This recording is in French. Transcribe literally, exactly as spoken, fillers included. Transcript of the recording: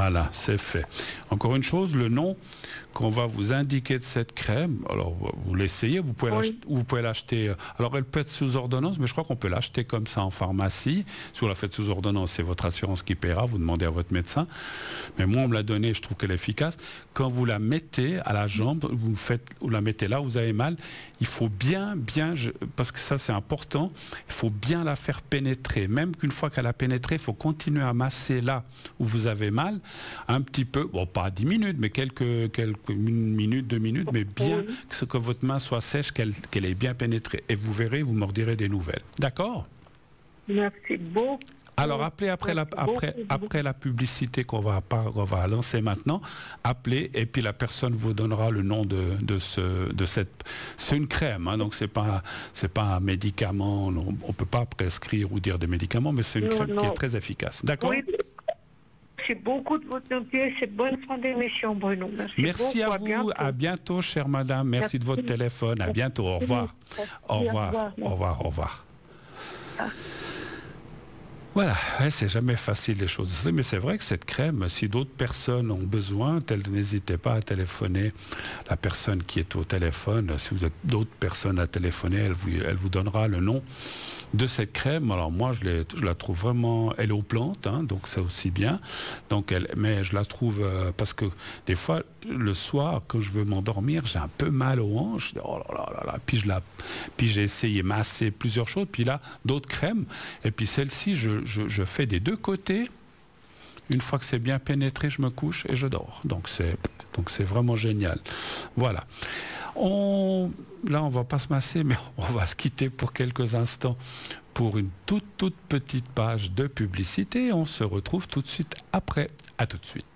Voilà, c'est fait. Encore une chose, le nom qu'on va vous indiquer de cette crème, alors vous l'essayez, vous pouvez Oui. l'acheter, vous pouvez l'acheter, euh, alors elle peut être sous ordonnance, mais je crois qu'on peut l'acheter comme ça en pharmacie. Si vous la faites sous ordonnance, c'est votre assurance qui paiera, vous demandez à votre médecin. Mais moi, on me l'a donnée, je trouve qu'elle est efficace. Quand vous la mettez à la jambe, vous, faites, vous la mettez là où vous avez mal, il faut bien, bien, je, parce que ça c'est important, il faut bien la faire pénétrer. Même qu'une fois qu'elle a pénétré, il faut continuer à masser là où vous avez mal, un petit peu, bon pas dix minutes, mais quelques, quelques minutes, deux minutes, mais bien Oui. que, que votre main soit sèche, qu'elle qu'elle ait bien pénétré. Et vous verrez, vous m'en direz des nouvelles. D'accord ? Merci beaucoup. Alors appelez après la, Merci après, beaucoup. après la publicité qu'on va, pas- qu'on va lancer maintenant, appelez et puis la personne vous donnera le nom de, de, ce, de cette... C'est une crème, hein, donc c'est pas, c'est pas un médicament, on ne peut pas prescrire ou dire des médicaments, mais c'est une Non, crème qui non. est très efficace. D'accord ? Oui. Merci beaucoup de votre gentillesse et bonne fin d'émission, Bruno. Merci, Merci beaucoup. à vous, bientôt. à bientôt, chère madame. Merci, Merci. de votre téléphone. À bientôt. Au revoir. Merci. Au revoir. Au revoir. Au revoir. Au revoir. Ah. Voilà, ouais, c'est jamais facile les choses. Mais c'est vrai que cette crème, si d'autres personnes ont besoin, tel- n'hésitez pas à téléphoner la personne qui est au téléphone. Si vous êtes d'autres personnes à téléphoner, elle vous, elle vous donnera le nom de cette crème. Alors moi, je, l'ai- je la trouve vraiment, elle est aux plantes, hein, donc c'est aussi bien. Donc elle, mais je la trouve euh, parce que des fois, le soir, quand je veux m'endormir, j'ai un peu mal aux hanches. Je dis, oh là là là là. Puis je la, puis j'ai essayé masser plusieurs choses. Puis là, d'autres crèmes. Et puis celle-ci, je, je, je fais des deux côtés. Une fois que c'est bien pénétré, je me couche et je dors. Donc c'est, donc c'est vraiment génial. Voilà. On, là, on va pas se masser, mais on va se quitter pour quelques instants pour une toute, toute petite page de publicité. On se retrouve tout de suite après. À tout de suite.